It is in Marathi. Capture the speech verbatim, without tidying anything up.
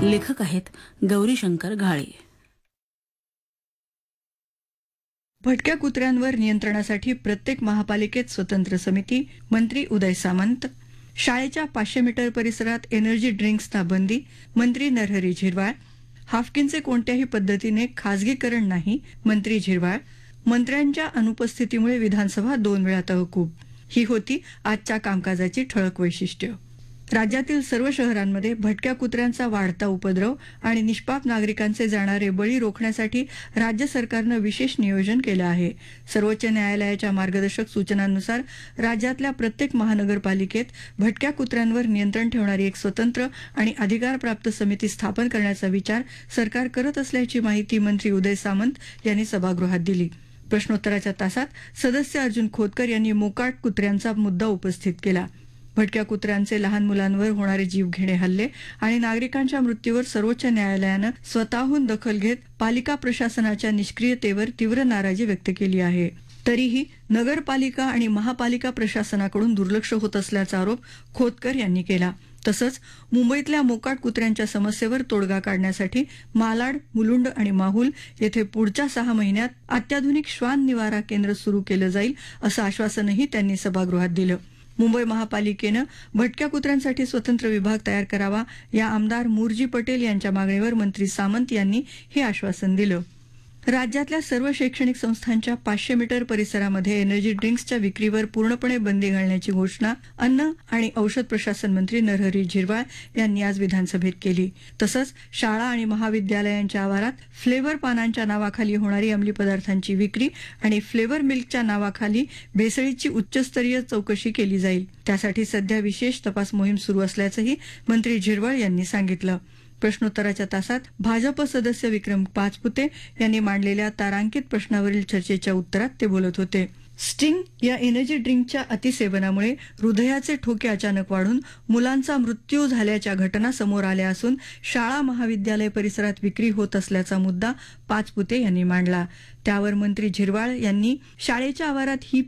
लेखक आहेत गौरीशंकर घाळे. भटक्या कुत्र्यांवर नियंत्रणासाठी प्रत्येक महापालिकेत स्वतंत्र समिती, मंत्री उदय सामंत. शाळेच्या पाचशे मीटर परिसरात एनर्जी ड्रिंक्सना बंदी, मंत्री नरहरी झिरवाळ. हाफकिनचे कोणत्याही पद्धतीने खासगीकरण नाही, मंत्री झिरवाळ. मंत्र्यांच्या अनुपस्थितीमुळे विधानसभा दोन वेळा तहकूब. ही होती आजच्या कामकाजाची ठळक वैशिष्ट्य. राज्यातील सर्व शहरांमध्ये भटक्या कुत्र्यांचा वाढता उपद्रव आणि निष्पाप नागरिकांचे जाणारे बळी रोखण्यासाठी राज्य सरकारनं विशेष नियोजन केलं आहे. सर्वोच्च न्यायालयाच्या मार्गदर्शक सूचनांनुसार राज्यातल्या प्रत्येक महानगरपालिकेत भटक्या कुत्र्यांवर नियंत्रण ठेवणारी एक स्वतंत्र आणि अधिकारप्राप्त समिती स्थापन करण्याचा विचार सरकार करत असल्याची माहिती मंत्री उदय सामंत यांनी सभागृहात दिली. प्रश्नोत्तराच्या तासात सदस्य अर्जुन खोतकर यांनी मोकाट कुत्र्यांचा मुद्दा उपस्थित केला. भटक्या कुत्र्यांचे लहान मुलांवर होणारे जीवघेणे हल्ले आणि नागरिकांच्या मृत्यूवर सर्वोच्च न्यायालयानं स्वतःहून दखल घेत पालिका प्रशासनाच्या निष्क्रियतेवर तीव्र नाराजी व्यक्त केली आहे. तरीही नगरपालिका आणि महापालिका प्रशासनाकडून दुर्लक्ष होत असल्याचा आरोप खोतकर यांनी केला. तसंच मुंबईतल्या मोकाट कुत्र्यांच्या समस्येवर तोडगा काढण्यासाठी मालाड, मुलुंड आणि माहुल येथे पुढच्या सहा महिन्यात अत्याधुनिक श्वान निवारा केंद्र सुरू केलं जाईल असं आश्वासनही त्यांनी सभागृहात दिलं. मुंबई महापालिकेनं भटक्या कुत्र्यांसाठी स्वतंत्र विभाग तयार करावा या आमदार मुरजी पटेल यांच्या मागणीवर मंत्री सामंत यांनी हे आश्वासन दिलं. राज्यातल्या सर्व शैक्षणिक संस्थांच्या पाचशे मीटर परिसरामध्ये एनर्जी ड्रिंक्सच्या विक्रीवर पूर्णपणे बंदी घालण्याची घोषणा अन्न आणि औषध प्रशासन मंत्री नरहरी झिरवाळ यांनी आज विधानसभेत केली. तसंच शाळा आणि महाविद्यालयांच्या आवारात फ्लेवर पानांच्या नावाखाली होणारी अंमली पदार्थांची विक्री आणि फ्लेवर मिल्कच्या नावाखाली भेसळीची उच्चस्तरीय चौकशी केली जाईल. त्यासाठी सध्या विशेष तपास मोहीम सुरू असल्याचंही मंत्री झिरवाळ यांनी सांगितलं. प्रश्नोत्तराच्या तासात भाजप सदस्य विक्रम पाचपुते यांनी मांडलेल्या तारांकित प्रश्नावरील चर्चेच्या उत्तरात ते बोलत होते. स्टिंग या एनर्जी ड्रिंकच्या अतिसेवनामुळे हृदयाचे ठोके अचानक वाढून मुलांचा मृत्यू झाल्याच्या घटना समोर आल्या असून शाळा महाविद्यालय परिसरात विक्री होत असल्याचा मुद्दा पाचपुते यांनी मांडला. त्यावर मंत्री झिरवाळ यांनी शाळेच्या आवारात ही